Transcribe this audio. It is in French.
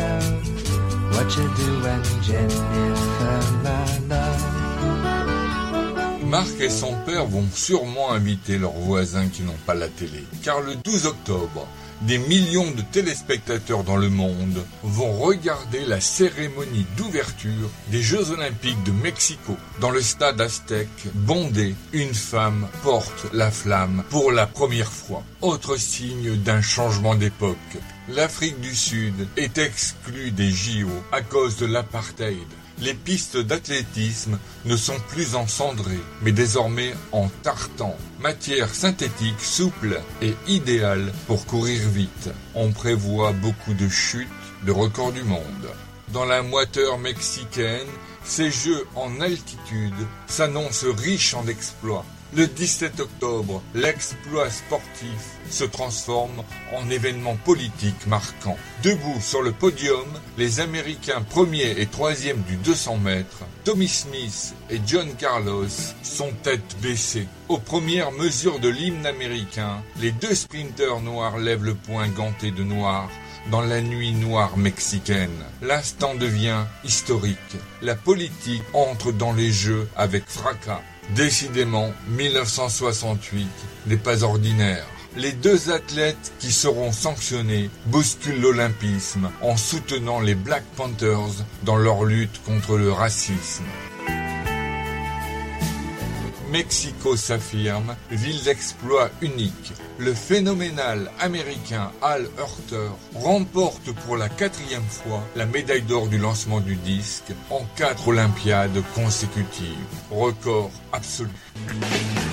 know what you do when Jennifer, my love. Marc et son père vont sûrement inviter leurs voisins qui n'ont pas la télé, car le 12 octobre, des millions de téléspectateurs dans le monde vont regarder la cérémonie d'ouverture des Jeux Olympiques de Mexico. Dans le stade aztèque, bondé, une femme porte la flamme pour la première fois. Autre signe d'un changement d'époque. L'Afrique du Sud est exclue des JO à cause de l'apartheid. Les pistes d'athlétisme ne sont plus en cendré, mais désormais en tartan. Matière synthétique, souple et idéale pour courir vite. On prévoit beaucoup de chutes, de records du monde. Dans la moiteur mexicaine, ces jeux en altitude s'annoncent riches en exploits. Le 17 octobre, l'exploit sportif se transforme en événement politique marquant. Debout sur le podium, les Américains premiers et troisièmes du 200 mètres, Tommy Smith et John Carlos sont tête baissée. Aux premières mesures de l'hymne américain, les deux sprinteurs noirs lèvent le poing ganté de noir dans la nuit noire mexicaine. L'instant devient historique. La politique entre dans les Jeux avec fracas. Décidément, 1968 n'est pas ordinaire. Les deux athlètes qui seront sanctionnés bousculent l'olympisme en soutenant les Black Panthers dans leur lutte contre le racisme. Mexico s'affirme, ville d'exploit unique. Le phénoménal américain Al Hurter remporte pour la 4e fois la médaille d'or du lancement du disque en 4 Olympiades consécutives. Record absolu.